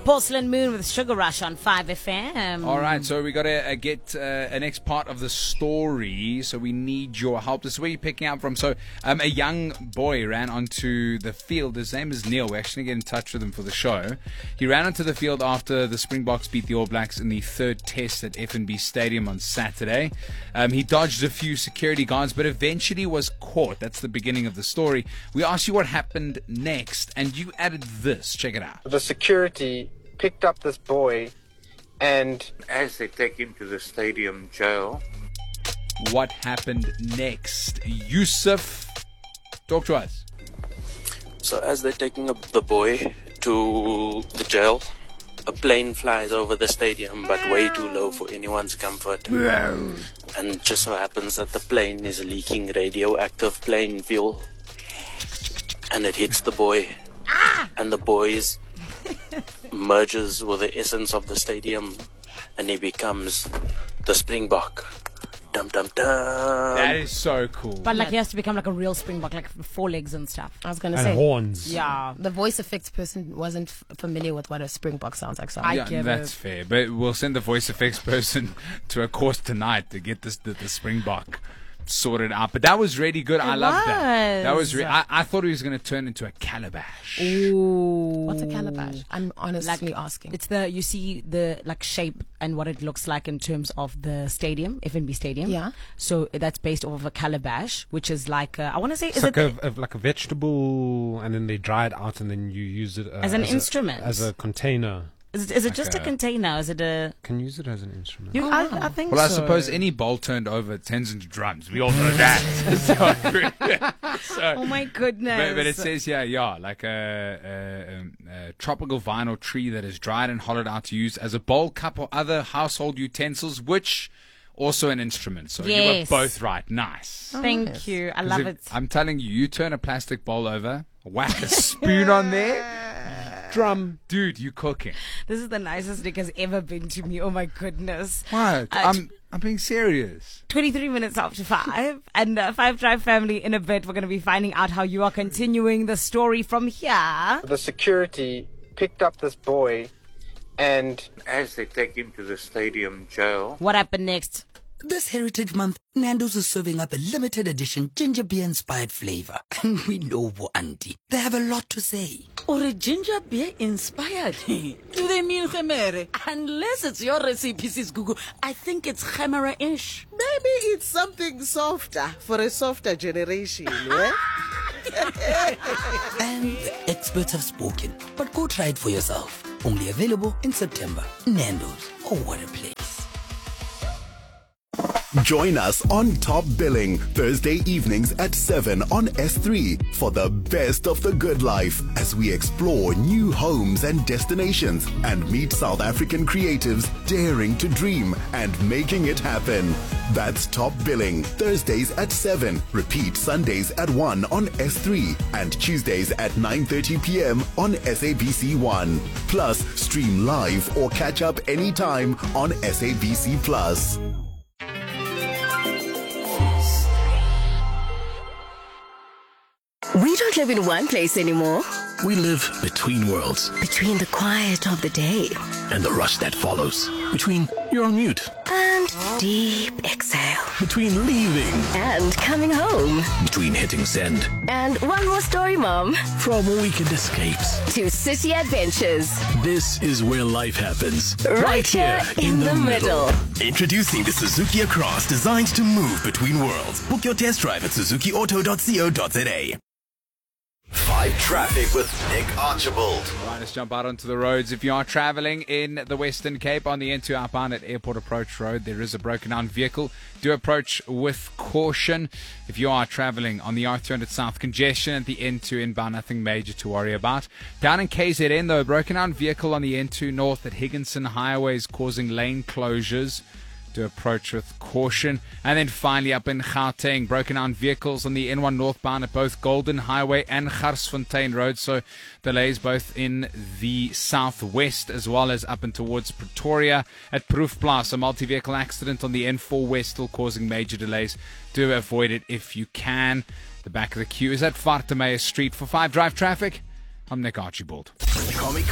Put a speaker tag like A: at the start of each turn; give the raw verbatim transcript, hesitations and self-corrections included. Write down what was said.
A: Porcelain Moon with Sugar Rush on five F M.
B: All right, so we got to uh, get uh, a next part of the story, so we need your help. This is where you're picking up from. So um, a young boy ran onto the field. His name is Neil. We're actually going to get in touch with him for the show. He ran onto the field after the Springboks beat the All Blacks in the third test at F N B Stadium on Saturday. Um, he dodged a few security guards, but eventually was caught. That's the beginning of the story. We asked you what happened next, and you added this. Check it out.
C: The security picked up this boy, and
D: as they take him to the stadium jail.
B: What happened next? Yusuf, talk to us.
E: So as they're taking up the boy to the jail, a plane flies over the stadium, but way too low for anyone's comfort. And just so happens that the plane is leaking radioactive plane fuel. And it hits the boy. And the boy's merges with the essence of the stadium, and he becomes the Springbok. Dum dum dum.
B: That is so cool.
A: But like he has to become like a real Springbok, like four legs and stuff.
F: I was going to
G: And
F: say.
G: horns.
A: Yeah.
F: The voice effects person wasn't f- familiar with what a Springbok sounds like. So
A: I
B: yeah,
A: give
B: that's
A: it.
B: fair. But we'll send the voice effects person to a course tonight to get this the, the Springbok sorted out. But that was really good. I
A: It
B: love that. That was.
A: was.
B: Re- I, I thought he was going to turn into a calabash.
A: Ooh.
F: what's a calabash? I'm honestly
A: Like,
F: asking.
A: It's the, you see the like shape and what it looks like in terms of the stadium, F N B Stadium.
F: Yeah.
A: So that's based off of a calabash, which is like, a, I want to say,
G: It's
A: is
G: like
A: it
G: a, a like a vegetable, and then they dry it out, and then you use it uh,
A: As an
G: a-
A: instrument.
G: as a container.
A: is it, is it just a
B: Okay.
A: container? Is it a?
G: Can use it as an instrument.
A: You, I, I think
B: Well, I
A: so.
B: suppose any bowl turned over turns into drums. We all know that. so, so-
A: Oh my goodness.
B: But, but it says here, yeah, like a, a, um, a tropical vine or tree that is dried and hollowed out to use as a bowl, cup, or other household utensils, which also an instrument. So you
A: Yes.
B: were both right. Nice.
A: Thank
F: yes.
A: you. I
B: 'Cause
A: love
B: if-
A: it.
B: I'm telling you, you turn a plastic bowl over, whack a spoon on there,
G: Drum.
B: dude, you cooking.
A: This is the nicest Nick has ever been to me. Oh my goodness.
B: What?
A: Uh,
B: I'm I'm being serious.
A: twenty-three minutes after five, and uh, Five Drive family, in a bit, we're going to be finding out how you are continuing the story from here.
C: the security picked up this boy, and
D: As they take him to the stadium jail.
A: What happened next?
H: This Heritage Month, Nando's is serving up a limited edition ginger beer inspired flavor. And we know Bo Auntie. They have a lot to say.
I: Or a ginger beer inspired. Do they mean Gemere? Unless it's your recipe, Sis Gugu. I think it's Gemera-ish.
J: Maybe it's something softer for a softer generation, yeah?
H: And the experts have spoken. But go try it for yourself. Only available in September. Nando's. Oh, what a place.
K: Join us on Top Billing Thursday evenings at seven on S three for the best of the good life as we explore new homes and destinations and meet South African creatives daring to dream and making it happen. That's Top Billing Thursdays at seven. Repeat Sundays at one on S three and Tuesdays at nine thirty p.m. on S A B C one. Plus, stream live or catch up anytime on S A B C Plus.
L: We don't live in one place anymore.
M: We live between worlds.
L: Between the quiet of the day
M: And the rush that follows. Between you're on mute.
L: and deep exhale.
M: Between leaving.
L: And coming home.
M: Between hitting send.
L: And one more story, Mom.
M: From weekend escapes.
L: To city adventures.
M: This is where life happens.
L: Right here in the middle.
N: Introducing the Suzuki Across, designed to move between worlds. Book your test drive at suzuki auto dot co dot za.
K: Five Traffic with Nick Archibald.
B: Right, let's jump out onto the roads. If you are traveling in the Western Cape on the N two outbound at Airport Approach Road, there is a broken down vehicle. Do approach with caution. If you are traveling on the R two hundred South, congestion at the N two inbound, nothing major to worry about. Down in K Z N, though, a broken down vehicle on the N two North at Higginson Highway is causing lane closures. To approach with caution. And then finally up in Gauteng, broken down vehicles on the N one northbound at both Golden Highway and Garsfontein Road. So delays both in the southwest as well as up and towards Pretoria. At Proefplaas, a multi-vehicle accident on the N four West still causing major delays. Do avoid it if you can. The back of the queue is at Vartemeyer Street. For five Drive Traffic, I'm Nick Archibald.
K: Comic